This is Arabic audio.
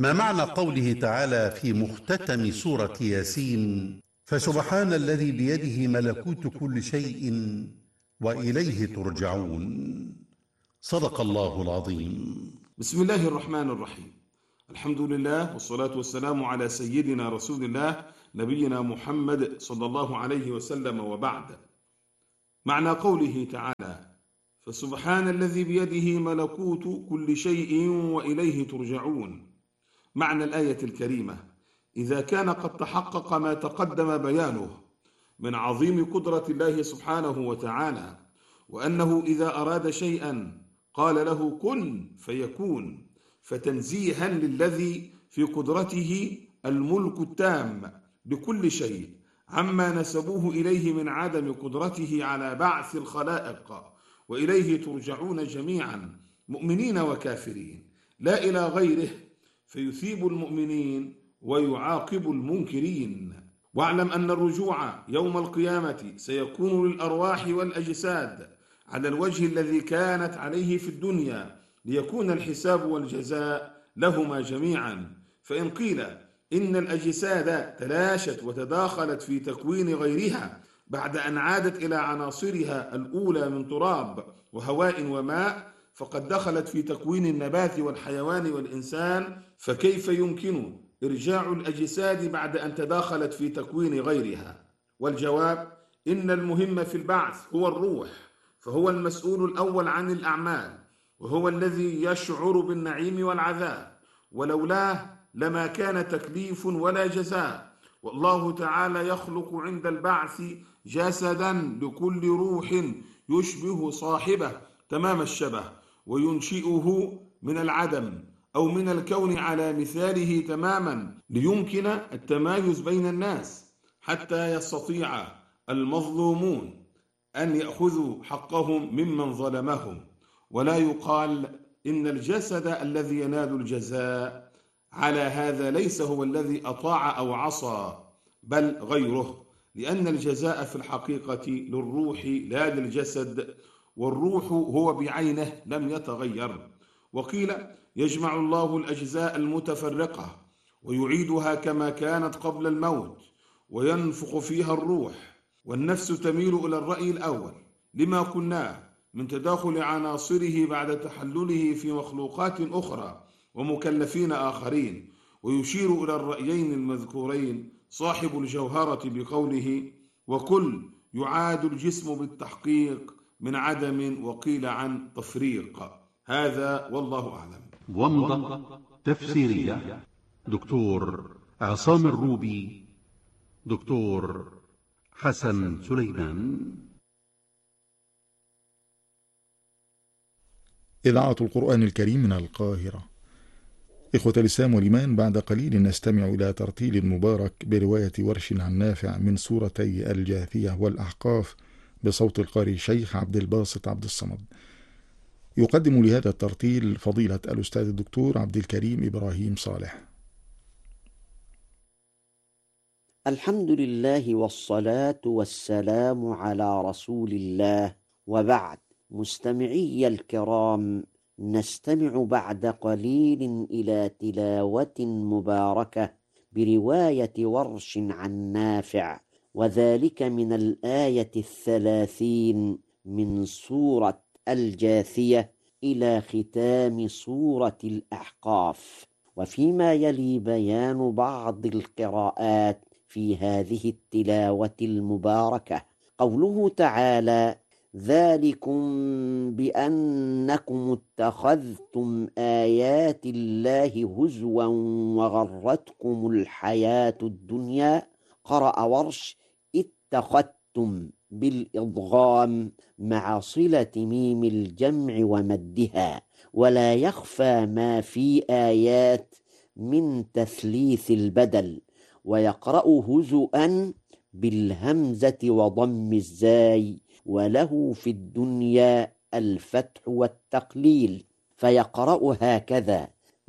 ما معنى قوله تعالى في مختتم سورة ياسين: فسبحان الذي بيده ملكوت كل شيء وإليه ترجعون؟ صدق الله العظيم. بسم الله الرحمن الرحيم. الحمد لله والصلاة والسلام على سيدنا رسول الله نبينا محمد صلى الله عليه وسلم، وبعد. معنى قوله تعالى: فسبحان الذي بيده ملكوت كل شيء وإليه ترجعون. معنى الآية الكريمة: إذا كان قد تحقق ما تقدم بيانه من عظيم قدرة الله سبحانه وتعالى، وأنه إذا أراد شيئا قال له كن فيكون، فتنزيها للذي في قدرته الملك التام لكل شيء عما نسبوه إليه من عدم قدرته على بعث الخلائق، وإليه ترجعون جميعا مؤمنين وكافرين لا إلى غيره، فيثيب المؤمنين ويعاقب المنكرين. واعلم أن الرجوع يوم القيامة سيكون للأرواح والأجساد على الوجه الذي كانت عليه في الدنيا، ليكون الحساب والجزاء لهما جميعا. فإن قيل إن الأجساد تلاشت وتداخلت في تكوين غيرها بعد أن عادت إلى عناصرها الأولى من تراب وهواء وماء، فقد دخلت في تكوين النبات والحيوان والإنسان، فكيف يمكن إرجاع الأجساد بعد أن تداخلت في تكوين غيرها؟ والجواب: إن المهم في البعث هو الروح، فهو المسؤول الأول عن الأعمال، وهو الذي يشعر بالنعيم والعذاب، ولولاه لما كان تكليف ولا جزاء. والله تعالى يخلق عند البعث جسدا لكل روح يشبه صاحبه تمام الشبه، وينشئه من العدم أو من الكون على مثاله تماما، ليمكن التمايز بين الناس، حتى يستطيع المظلومون أن يأخذوا حقهم ممن ظلمهم. ولا يقال إن الجسد الذي ينال الجزاء على هذا ليس هو الذي أطاع أو عصى، بل غيره، لأن الجزاء في الحقيقة للروح لا للجسد، والروح هو بعينه لم يتغير. وقيل: يجمع الله الأجزاء المتفرقة ويعيدها كما كانت قبل الموت، وينفخ فيها الروح، والنفس تميل إلى الرأي الأول لما كنا من تداخل عناصره بعد تحلله في مخلوقات أخرى ومكلفين آخرين. ويشير إلى الرأيين المذكورين صاحب الجوهرة بقوله: وكل يعاد الجسم بالتحقيق من عدم، وقيل عن تفريق. هذا والله أعلم. ومضة تفسيرية: دكتور عصام الروبي، دكتور حسن سليمان. إذاعة القرآن الكريم من القاهرة. إخوة الإسلام والإيمان، بعد قليل نستمع إلى ترتيل مبارك برواية ورش عن نافع من سورتي الجاثية والأحقاف بصوت القارئ الشيخ عبد الباسط عبد الصمد. يقدم لهذا الترتيل فضيلة الأستاذ الدكتور عبد الكريم إبراهيم صالح. الحمد لله والصلاة والسلام على رسول الله، وبعد. مستمعي الكرام، نستمع بعد قليل إلى تلاوة مباركة برواية ورش عن نافع، وذلك من الآية 30 من سورة الجاثية إلى ختام سورة الأحقاف. وفيما يلي بيان بعض القراءات في هذه التلاوة المباركة. قوله تعالى: ذلكم بأنكم اتخذتم آيات الله هزوا وغرتكم الحياة الدنيا. قرأ ورش: اتخذتم بالإضغام مع صلة ميم الجمع ومدها، ولا يخفى ما في آيات من تثليث البدل. ويقرأ هزؤا بالهمزة وضم الزاي، وله في الدنيا الفتح والتقليل، فيقرأ هكذا: